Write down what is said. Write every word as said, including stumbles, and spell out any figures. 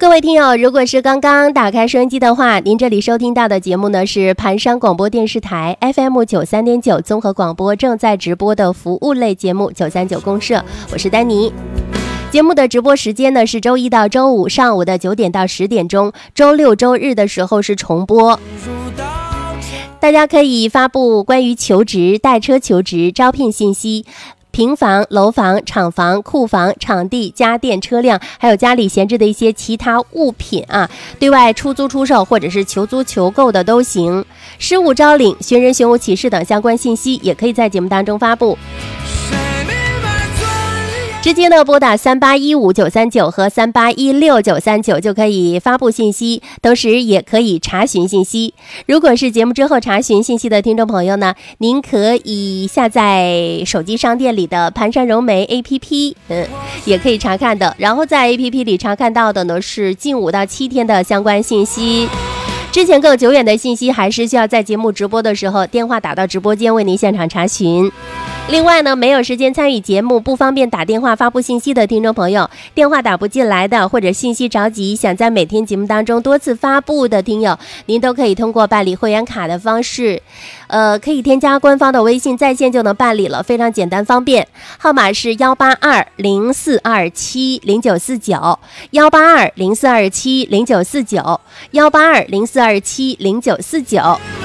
各位听友，如果是刚刚打开收音机的话，您这里收听到的节目呢是盘山广播电视台 F M 九三点九 综合广播正在直播的服务类节目九三九公社，我是丹妮。节目的直播时间呢是周一到周五上午的九点到十点钟，周六周日的时候是重播。大家可以发布关于求职、代车求职、招聘信息、平房、楼房、厂房、库房、场地、家电、车辆，还有家里闲置的一些其他物品啊，对外出租出售或者是求租求购的都行。失物招领、寻人寻物启事等相关信息也可以在节目当中发布。直接呢拨打三八一五九三九和三八一六九三九就可以发布信息，同时也可以查询信息。如果是节目之后查询信息的听众朋友呢，您可以下载手机商店里的盘山融媒 A P P， 嗯，也可以查看的。然后在 A P P 里查看到的呢是近五到七天的相关信息。之前更久远的信息还是需要在节目直播的时候电话打到直播间为您现场查询。另外呢，没有时间参与节目，不方便打电话发布信息的听众朋友，电话打不进来的，或者信息着急，想在每天节目当中多次发布的听友，您都可以通过办理会员卡的方式，呃，可以添加官方的微信，在线就能办理了，非常简单方便。号码是幺八二零四二七零九四九，幺八二零四二七零九四九，幺八二零四二七零九四九。